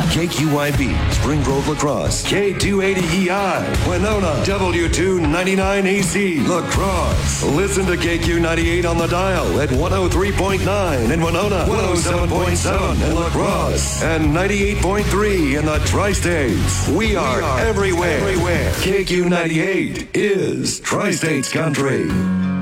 KQYB, Spring Grove La Crosse, K280EI, Winona, W299AC, La Crosse. Listen to KQ98 on the dial at 103.9 in Winona, 107.7 in La Crosse, and 98.3 in the Tri-States. We are everywhere. KQ98 is Tri-States Country.